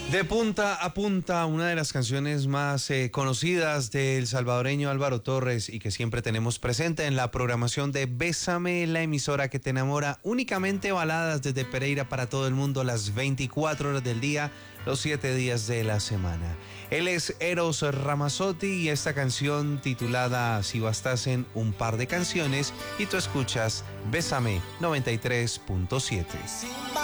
De punta a punta, una de las canciones más conocidas del salvadoreño Álvaro Torres y que siempre tenemos presente en la programación de Bésame, la emisora que te enamora, únicamente baladas desde Pereira para todo el mundo, las 24 horas del día, los 7 días de la semana. Él es Eros Ramazzotti y esta canción titulada Si bastasen un par de canciones y tú escuchas Bésame 93.7.